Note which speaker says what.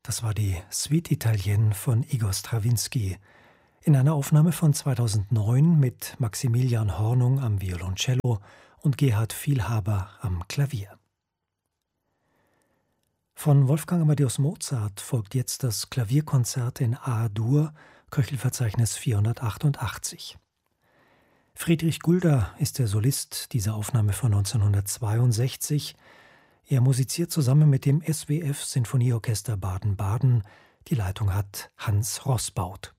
Speaker 1: Das war die Suite Italienne von Igor Strawinsky in einer Aufnahme von 2009 mit Maximilian Hornung am Violoncello und Gerhard Vielhaber am Klavier. Von Wolfgang Amadeus Mozart folgt jetzt das Klavierkonzert in A-Dur, Köchelverzeichnis 488. Friedrich Gulda ist der Solist dieser Aufnahme von 1962. Er musiziert zusammen mit dem SWF Sinfonieorchester Baden-Baden. Die Leitung hat Hans Roßbaut.